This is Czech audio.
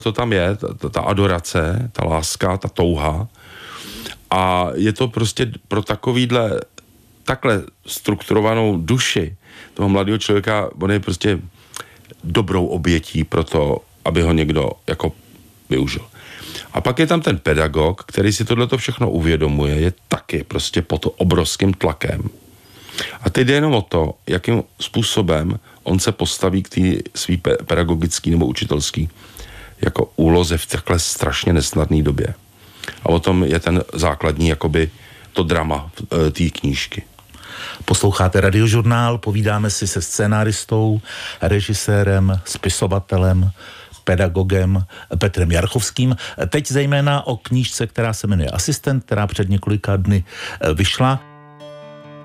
co tam je, ta adorace, ta láska, ta touha. A je to prostě pro takhle strukturovanou duši toho mladého člověka, on je prostě dobrou obětí pro to, aby ho někdo jako využil. A pak je tam ten pedagog, který si tohleto všechno uvědomuje, je taky prostě pod obrovským tlakem. A teď jde jenom o to, jakým způsobem on se postaví k té svý pedagogický nebo učitelský jako úloze v takhle strašně nesnadné době. A o tom je ten základní, jakoby to drama té knížky. Posloucháte Radiožurnál, povídáme si se scénáristou, režisérem, spisovatelem, pedagogem Petrem Jarchovským. Teď zejména o knížce, která se jmenuje Asistent, která před několika dny vyšla.